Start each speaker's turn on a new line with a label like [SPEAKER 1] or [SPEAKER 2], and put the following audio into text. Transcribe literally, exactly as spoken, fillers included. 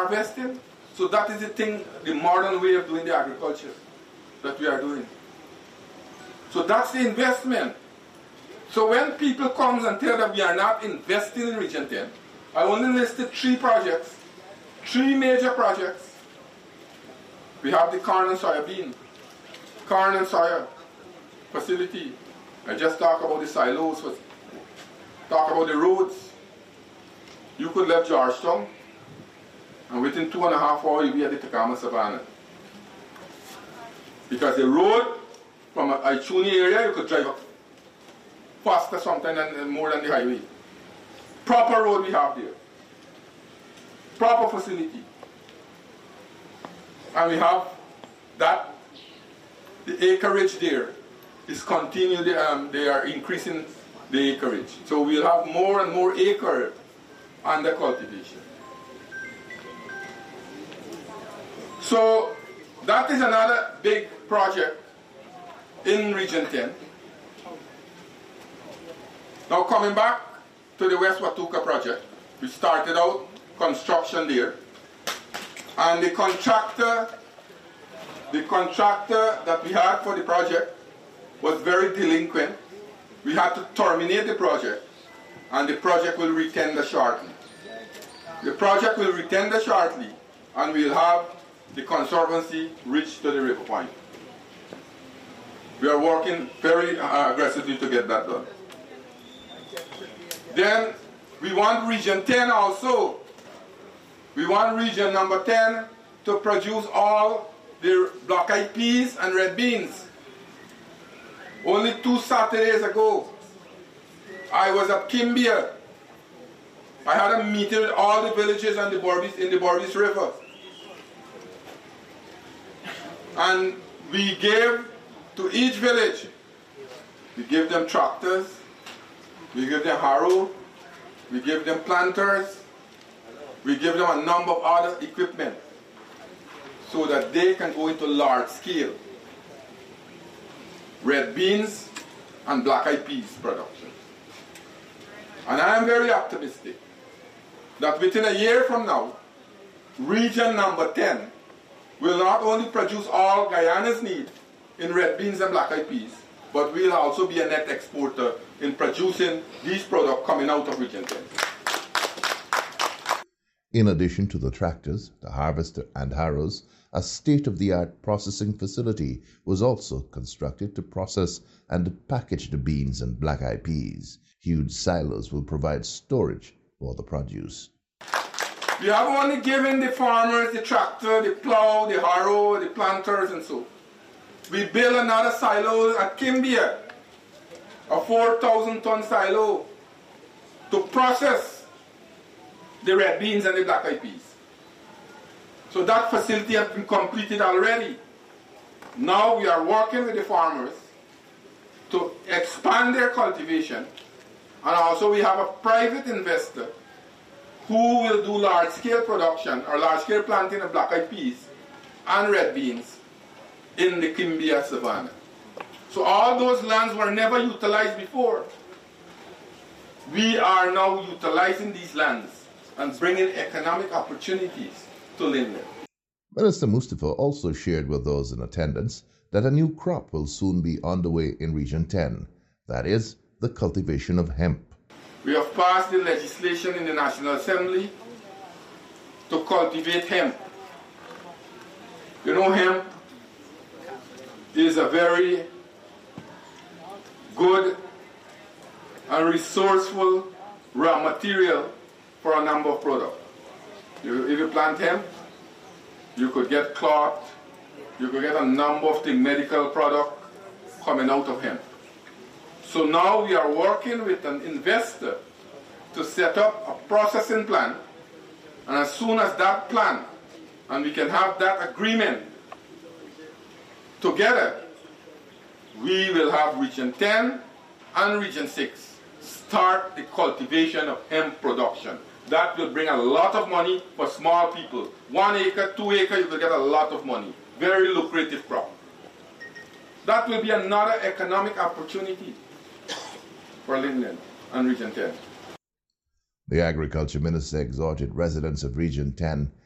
[SPEAKER 1] harvesting. So that is the thing, the modern way of doing the agriculture that we are doing. So that's the investment. So when people come and tell that we are not investing in Region ten, I only listed three projects, three major projects. We have the corn and soybean, corn and soya facility. I just talked about the silos, talk about the roads. You could leave Georgetown, and within two and a half hours you'll be at the Tacoma Savannah. Because the road from Ituni area, you could drive up faster sometimes than more than the highway. Proper road we have there. Proper facility. And we have that, the acreage there is continually, um, they are increasing the acreage. So we'll have more and more acre under cultivation. So that is another big project in Region ten. Now coming back to the West Watuka project, we started out construction there, and the contractor, the contractor that we had for the project was very delinquent. We had to terminate the project, and the project will retender shortly. The project will retender shortly, and we'll have the conservancy reach to the river point. We are working very uh, aggressively to get that done. Then we want Region ten also. We want Region number ten to produce all the black-eyed peas and red beans. Only two Saturdays ago, I was at Kimbia. I had a meeting with all the villages on the Borbis, in the Borbis River. And we gave to each village, we gave them tractors, we gave them harrow, we gave them planters, we gave them a number of other equipment so that they can go into large scale red beans and black-eyed peas production. And I am very optimistic that within a year from now, Region number ten will not only produce all Guyana's need in red beans and black-eyed peas, but will also be a net exporter in producing these products coming out of Region ten.
[SPEAKER 2] In addition to the tractors, the harvester and harrows, a state-of-the-art processing facility was also constructed to process and package the beans and black-eyed peas. Huge silos will provide storage for the produce.
[SPEAKER 1] We have only given the farmers the tractor, the plow, the harrow, the planters, and so. We built another silo at Kimbia, a four thousand ton silo, to process the red beans and the black-eyed peas. So that facility has been completed already. Now we are working with the farmers to expand their cultivation, and also we have a private investor who will do large-scale production or large-scale planting of black-eyed peas and red beans in the Kimbia Savannah. So all those lands were never utilized before. We are now utilizing these lands and bringing economic opportunities to Linden.
[SPEAKER 2] Minister Mustafa also shared with those in attendance that a new crop will soon be underway in Region ten, that is, the cultivation of hemp.
[SPEAKER 1] We have passed the legislation in the National Assembly to cultivate hemp. You know, hemp is a very good and resourceful raw material for a number of products. You, if you plant hemp, you could get cloth, you could get a number of things, medical products coming out of hemp. So now we are working with an investor to set up a processing plant, and as soon as that plan, and we can have that agreement together, we will have Region ten and Region six start the cultivation of hemp production. That will bring a lot of money for small people. One acre, two acre, you will get a lot of money. Very lucrative crop. That will be another economic opportunity for Linden and Region ten.
[SPEAKER 2] The Agriculture Minister exhorted residents of Region ten